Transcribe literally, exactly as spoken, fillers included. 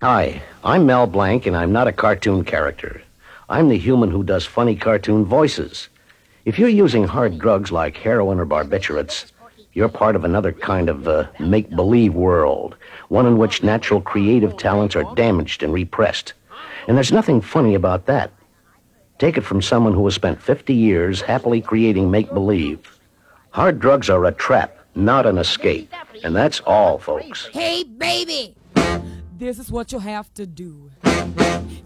Hi, I'm Mel Blanc, and I'm not a cartoon character. I'm the human who does funny cartoon voices. If you're using hard drugs like heroin or barbiturates, you're part of another kind of uh, make-believe world, one in which natural creative talents are damaged and repressed. And there's nothing funny about that. Take it from someone who has spent fifty years happily creating make-believe. Hard drugs are a trap, not an escape. And that's all, folks. Hey, baby! This is what you have to do.